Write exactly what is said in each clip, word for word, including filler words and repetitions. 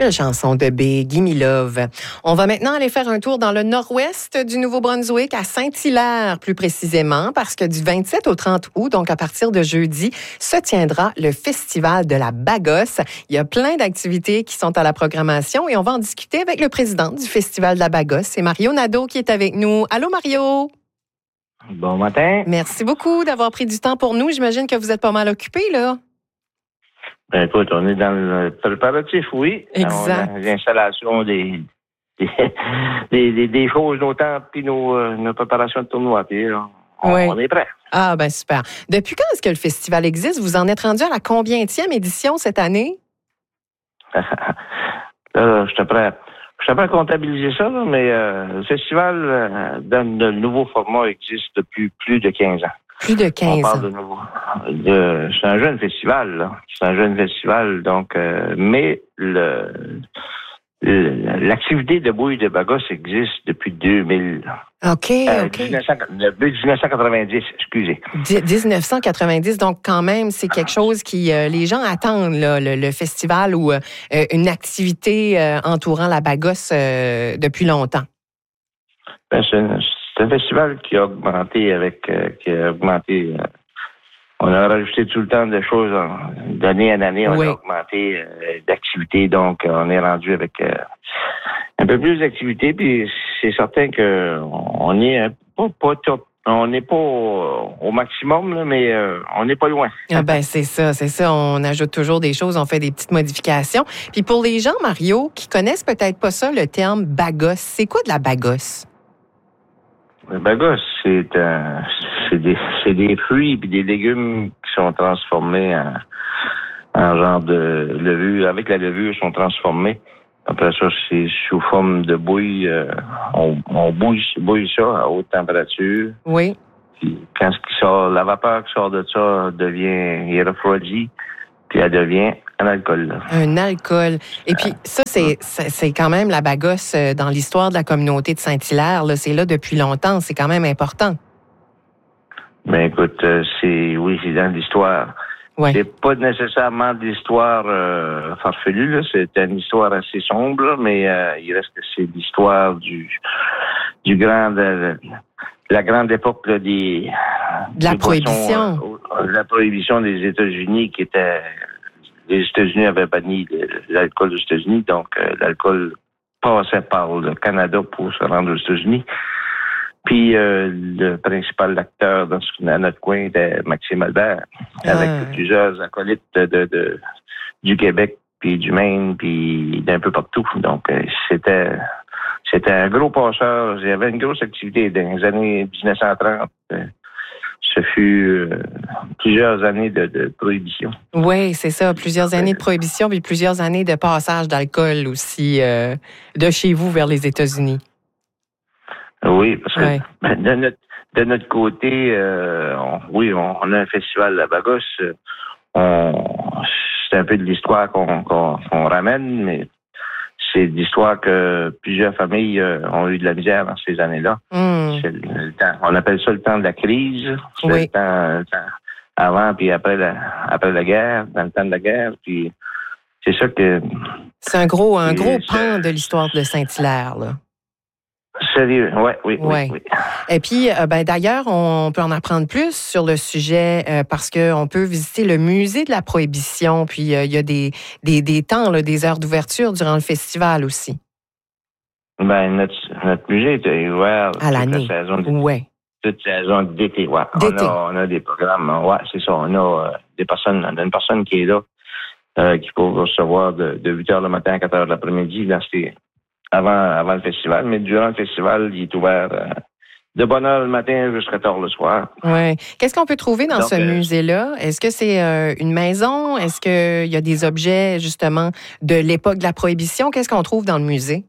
Belle chanson de B, Gimme Love. On va maintenant aller faire un tour dans le nord-ouest du Nouveau-Brunswick, à Saint-Hilaire plus précisément, parce que du vingt-sept au trente août, donc à partir de jeudi, se tiendra le Festival de la Bagosse. Il y a plein d'activités qui sont à la programmation et on va en discuter avec le président du Festival de la Bagosse. C'est Mario Nadeau qui est avec nous. Allô Mario? Bon matin. Merci beaucoup d'avoir pris du temps pour nous. J'imagine que vous êtes pas mal occupé, là. Ben écoute, on est dans le préparatif, oui. Exact. On a l'installation des, des, des, des, des choses, nos temps, puis nos, euh, nos préparations de tournoi. Puis on, oui. on est prêt. Ah, ben super. Depuis quand est-ce que le festival existe? Vous en êtes rendu à la combientième édition cette année? Là, je te prêt. Je suis prêt à comptabiliser ça, là, mais euh, le festival, euh, dans le nouveau format, existe depuis plus de quinze ans. Plus de quinze On parle ans. de nouveau. De, c'est un jeune festival, là. C'est un jeune festival, donc, euh, mais le, le l'activité de bouille de Bagosse existe depuis deux mille. OK, euh, OK. dix-neuf cents, dix-neuf cent quatre-vingt-dix, excusez. dix-neuf cent quatre-vingt-dix, donc quand même, c'est quelque chose qui, euh, les gens attendent, là, le, le festival ou euh, une activité euh, entourant la Bagosse euh, depuis longtemps. Ben, c'est, un, c'est un festival qui a augmenté avec, euh, qui a augmenté. Euh, on a rajouté tout le temps de choses euh, d'année en année. On oui. a augmenté euh, d'activités, donc euh, on est rendu avec euh, un peu plus d'activités. Puis c'est certain que on est pas, pas top. On n'est pas au, au maximum, là, mais euh, on n'est pas loin. Ah ben c'est ça, c'est ça. On ajoute toujours des choses, on fait des petites modifications. Puis pour les gens, Mario, qui connaissent peut-être pas ça, le terme bagosse, c'est quoi de la bagosse? Le bagosse, c'est un, c'est des, c'est des fruits et des légumes qui sont transformés en, en genre de levure. Avec la levure, ils sont transformés. Après ça, c'est sous forme de bouille. Euh, on, on bouille, bouille ça à haute température. Oui. Puis quand ce qui sort, la vapeur qui sort de ça devient, il refroidit, puis elle devient un alcool. Là. Un alcool. Et puis ça, c'est, c'est, c'est quand même la bagosse dans l'histoire de la communauté de Saint-Hilaire. Là. C'est là depuis longtemps. C'est quand même important. Ben écoute, c'est oui, c'est dans l'histoire. Ouais. C'est pas nécessairement de l'histoire euh, farfelue, là. C'est une histoire assez sombre, mais euh, il reste que c'est l'histoire du du grand de, de la grande époque là, des de la des prohibition. Boissons, euh, la prohibition des États-Unis qui était les États-Unis avaient banni l'alcool aux États-Unis, donc euh, l'alcool passait par le Canada pour se rendre aux États-Unis. Puis euh, le principal acteur dans, ce, dans notre coin était Maxime Albert, avec ah. plusieurs acolytes de, de, de, du Québec, puis du Maine, puis d'un peu partout. Donc euh, c'était c'était un gros passeur. Il y avait une grosse activité dans les années dix-neuf cent trente. Euh, ce fut euh, plusieurs années de, de prohibition. Oui, c'est ça. Plusieurs années de prohibition, puis plusieurs années de passage d'alcool aussi euh, de chez vous vers les États-Unis. Oui, parce que ouais. de notre de notre côté, euh, on, oui, on, on a un festival de la Bagosse. On, c'est un peu de l'histoire qu'on, qu'on, qu'on ramène, mais c'est de l'histoire que plusieurs familles euh, ont eu de la misère dans ces années-là. Mm. C'est le, le temps. On appelle ça le temps de la crise. C'est oui. le temps, le temps avant puis après la après la guerre, dans le temps de la guerre, puis c'est ça que. C'est un gros un gros c'est, pan de l'histoire de Saint-Hilaire, là. Sérieux, ouais, oui, ouais. oui, oui. Et puis, euh, ben d'ailleurs, on peut en apprendre plus sur le sujet euh, parce qu'on peut visiter le musée de la Prohibition. Puis, il euh, y a des, des, des temps, là, des heures d'ouverture durant le festival aussi. Ben notre, notre musée est ouvert à l'année. toute la saison d'été. Ouais. Toute saison d'été, ouais. D'été. On a, on a des programmes, ouais, c'est ça. On a euh, des personnes, on a une personne qui est là, euh, qui peut recevoir de, de huit heures le matin à quatre heures l'après-midi dans ces Avant, avant le festival, mais durant le festival, il est ouvert euh, de bonne heure le matin jusqu'à tard le soir. Oui. Qu'est-ce qu'on peut trouver dans Donc, ce euh, musée-là? Est-ce que c'est euh, une maison? Est-ce qu'il y a des objets, justement, de l'époque de la Prohibition? Qu'est-ce qu'on trouve dans le musée?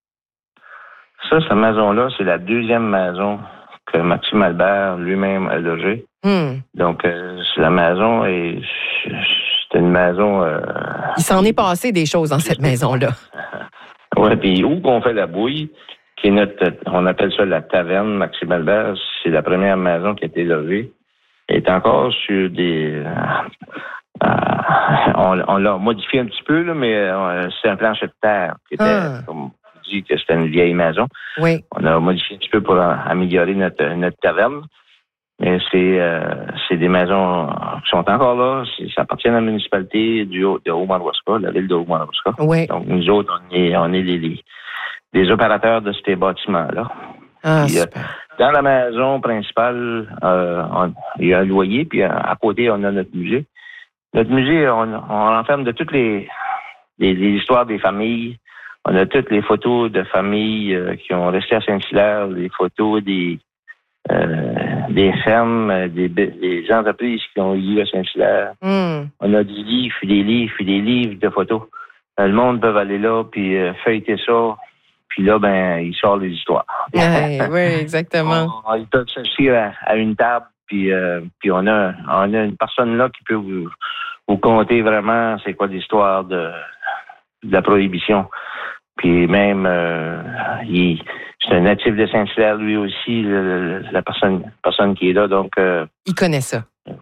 Ça, cette maison-là, c'est la deuxième maison que Maxime Albert lui-même a logée. Hmm. Donc, euh, la maison est... C'est une maison... Euh, il s'en est passé des choses dans cette maison-là. Oui, puis où qu'on fait la bouille, qui est notre, on appelle ça la taverne Maxime Albert, c'est la première maison qui a été logée. Elle est encore sur des, Euh, on, on l'a modifié un petit peu, là, mais euh, c'est un plancher de terre qui était, ah. comme on dit, que c'était une vieille maison. Oui. On a modifié un petit peu pour améliorer notre, notre taverne. Mais c'est, euh, c'est des maisons qui sont encore là. C'est, ça appartient à la municipalité du Haut, de Haut-Madawaska, la ville de Haut-Madawaska. Oui. Donc, nous autres, on est, on est les, les, les opérateurs de ces bâtiments-là. Ah, puis, euh, dans la maison principale, euh, on, il y a un loyer, puis à, à côté, on a notre musée. Notre musée, on, on renferme de toutes les, les, les histoires des familles. On a toutes les photos de familles euh, qui ont resté à Saint-Hilaire, les photos des euh, des fermes, des, des entreprises qui ont eu à Saint-Hilaire. Mm. On a des livres, des livres, des livres de photos. Le monde peut aller là, puis euh, feuilleter ça. Puis là, ben, il sort les histoires. Ouais, oui, exactement. on, on, ils peuvent s'asseoir à, à une table, puis, euh, puis on a, on a une personne là qui peut vous, vous conter vraiment c'est quoi l'histoire de, de la prohibition. Puis même, euh, il, c'est un natif de Saint-Hilaire, lui aussi, le, la personne, personne qui est là. Donc, euh, il connaît ça.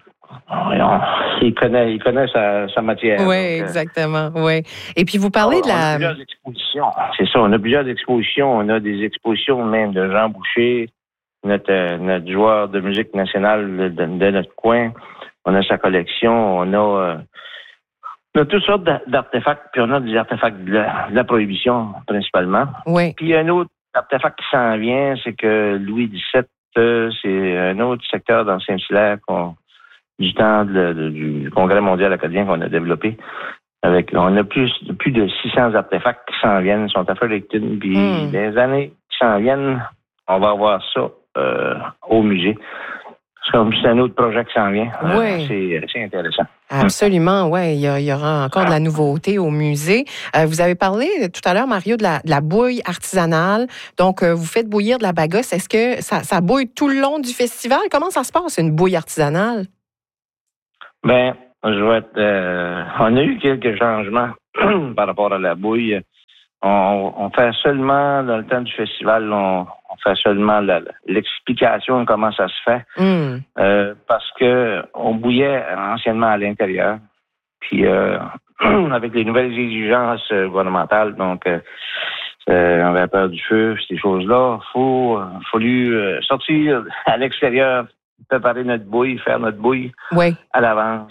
On, il connaît, il connaît sa, sa matière. Oui, exactement. Oui. Et puis vous parlez on, de la. On a plusieurs expositions. C'est ça. On a plusieurs expositions. On a des expositions même de Jean Boucher, notre notre joueur de musique nationale de, de, de notre coin. On a sa collection. On a euh, On a toutes sortes d'artefacts, puis on a des artefacts de la, de la prohibition, principalement. Oui. Puis un autre artefact qui s'en vient, c'est que Louis dix-sept, euh, c'est un autre secteur dans Saint-Hilaire qu'on, du temps de, de, du Congrès mondial acadien qu'on a développé. Avec, on a plus, plus de six cents artefacts qui s'en viennent, sont à Fredericton, puis mm. les années qui s'en viennent, on va avoir ça euh, au musée. C'est comme c'est un autre projet qui s'en vient. Oui. Euh, c'est, c'est intéressant. Absolument, oui. Il y, a, il y aura encore de la nouveauté au musée. Euh, vous avez parlé tout à l'heure, Mario, de la, de la bouille artisanale. Donc, euh, vous faites bouillir de la bagasse. Est-ce que ça, ça bouille tout le long du festival? Comment ça se passe, une bouille artisanale? Bien, je vais être, euh, on a eu quelques changements par rapport à la bouille. On, on fait seulement, dans le temps du festival, on, on fait seulement la, l'explication de comment ça se fait. Mm. Euh, parce que on bouillait anciennement à l'intérieur. Puis euh, avec les nouvelles exigences gouvernementales, donc euh, euh, on avait peur du feu, ces choses-là, il faut euh, fallu euh, sortir à l'extérieur, préparer notre bouille, faire notre bouille oui. à l'avance.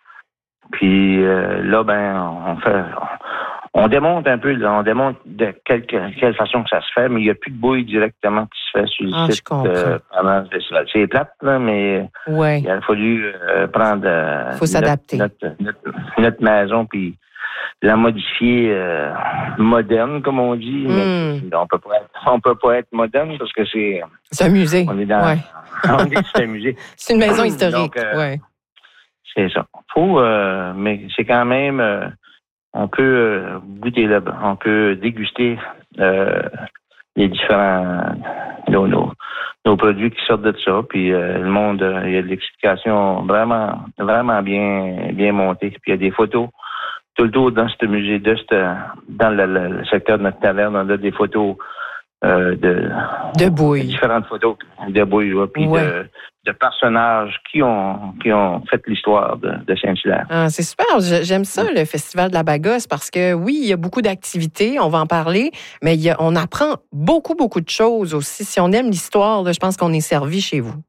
Puis euh, là, ben, on fait... On, On démonte un peu, on démonte de quelle, quelle façon que ça se fait, mais il n'y a plus de bouille directement qui se fait sur le ah, site euh, pendant le festival. C'est plate, là, mais ouais. il a fallu euh, prendre euh, faut s'adapter. Notre, notre, notre maison puis la modifier euh, moderne, comme on dit. Mm. Mais on peut pas être, on peut pas être moderne parce que c'est. C'est un musée. On est dans. Ouais. on est c'est un musée. C'est une maison historique. Donc, euh, ouais. C'est ça. Faut, euh, mais c'est quand même. Euh, On peut euh, goûter là, on peut déguster euh, les différents nos, nos, nos produits qui sortent de ça. Puis euh, le monde, euh, il y a de l'explication vraiment, vraiment bien, bien montée. Puis il y a des photos tout le tour dans ce musée, de ce, dans le, le, le secteur de notre taverne, on a des photos euh, de de bouille, différentes photos de bouille, ouais, puis ouais. de, de personnages qui ont qui ont fait l'histoire de, de Saint-Hilaire. Ah, c'est super, j'aime ça, le Festival de la Bagasse, parce que oui, il y a beaucoup d'activités, on va en parler, mais il y a, on apprend beaucoup, beaucoup de choses aussi. Si on aime l'histoire, là, je pense qu'on est servi chez vous.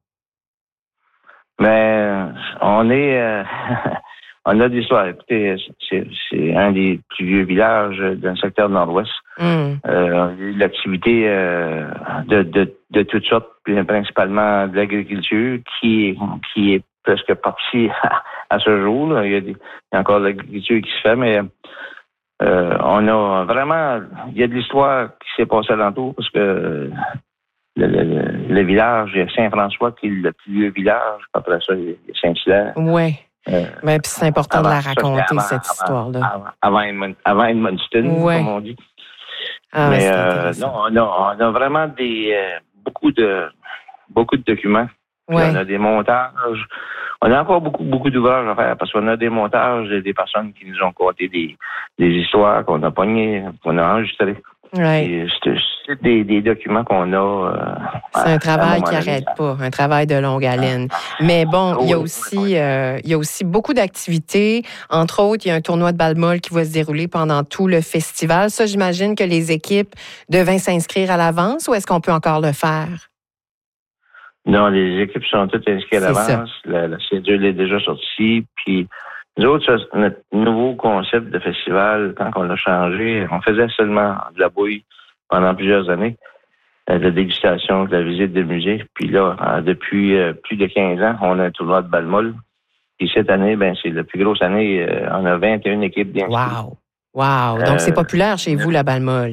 Mais on est... Euh, on a de l'histoire. Écoutez, c'est, c'est un des plus vieux villages dans le secteur nord-ouest. Mm. Euh, il y a eu de l'activité euh, de, de, de toutes sortes, principalement de l'agriculture, qui est, qui est presque partie à, à ce jour. Là. Il, y a des, il y a encore de l'agriculture qui se fait, mais euh, on a vraiment... Il y a de l'histoire qui s'est passée alentour, parce que le, le, le village, il y a Saint-François qui est le plus vieux village. Après ça, il y a Saint-Hilaire. Oui. Euh, Mais puis c'est important avant, de la raconter, avant, cette avant, histoire-là. Avant, avant, Edmund, avant Edmundston, ouais. comme on dit. Ah, Mais euh, non, on a, on a vraiment des euh, beaucoup de beaucoup de documents. Ouais. On a des montages. On a encore beaucoup, beaucoup d'ouvrages à faire parce qu'on a des montages et des personnes qui nous ont conté des, des histoires qu'on a pognées, qu'on a enregistrées. Ouais. C'est, c'est des, des documents qu'on a. Euh, c'est un travail qui n'arrête pas, un travail de longue haleine. Mais bon, il y a aussi, euh, il y a aussi beaucoup d'activités. Entre autres, il y a un tournoi de balle-molle qui va se dérouler pendant tout le festival. Ça, j'imagine que les équipes devaient s'inscrire à l'avance ou est-ce qu'on peut encore le faire? Non, les équipes sont toutes inscrites à l'avance. La, la cédule est déjà sortie. Puis, nous autres, notre nouveau concept de festival, quand on l'a changé, on faisait seulement de la bouille pendant plusieurs années, de la dégustation, de la visite de musée. Puis là, depuis plus de quinze ans, on a un tournoi de balle-molle. Puis cette année, ben c'est la plus grosse année. On a vingt et une équipes bien. Wow! Wow! Donc, euh, c'est populaire chez vous, la balle-molle?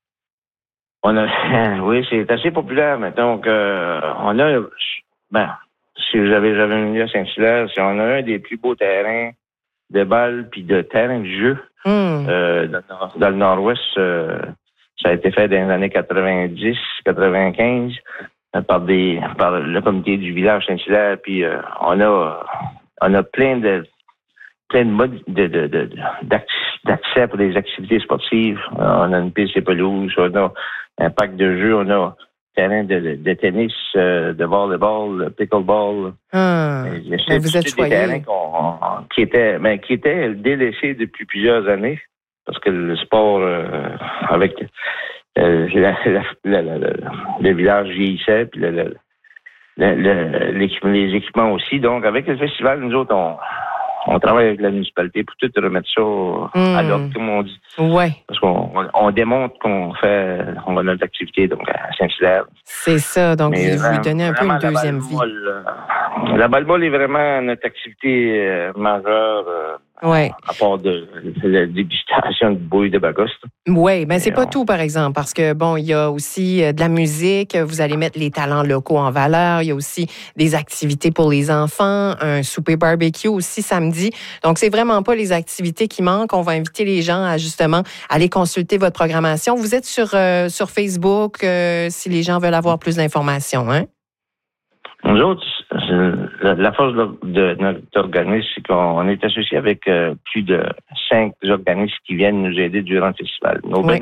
On a, oui, c'est assez populaire. Mais donc, euh, on a, ben, si j'avais j'avais venu à Saint-Hilaire, si on a un des plus beaux terrains de balles puis de terrain de jeu mm. euh, dans, dans le Nord-Ouest. Euh, ça a été fait dans les années quatre-vingt-dix, quatre-vingt-quinze par des par le comité du village Saint-Hilaire. Puis euh, on a on a plein de plein de modes de, de, de, d'accès pour des activités sportives. On a une piste de pelouse, on a un parc de jeux, on a un terrain de, de, de tennis, de volleyball, pickleball. Ah, c'est, vous êtes choyés. Des terrains qu'on, qui étaient ben, qui étaient délaissés depuis plusieurs années parce que le sport euh, avec euh, la, la, la, la, la, le village vieillissait puis le, le, le, le, l'équipement, les équipements aussi. Donc avec le festival, nous autres on On travaille avec la municipalité pour tout remettre ça mmh. à l'ordre, comme on dit. Ouais. Parce qu'on on, on démontre qu'on fait, on a notre activité donc à Saint-Hilaire. C'est ça. Donc, mais vous lui donnez un peu une deuxième vie. La balle-molle est vraiment notre activité euh, majeure. Euh, ouais. À part de, de la dégustation de bouillie de bagoste. Oui, mais c'est pas on... tout, par exemple, parce que, bon, il y a aussi de la musique, vous allez mettre les talents locaux en valeur, il y a aussi des activités pour les enfants, un souper barbecue aussi samedi. Donc, c'est vraiment pas les activités qui manquent. On va inviter les gens à, justement, aller consulter votre programmation. Vous êtes sur, euh, sur Facebook euh, si les gens veulent avoir plus d'informations, hein? Nous autres, la, la force de, de notre organisme, c'est qu'on est associé avec euh, plus de cinq organismes qui viennent nous aider durant le festival. Nos, oui.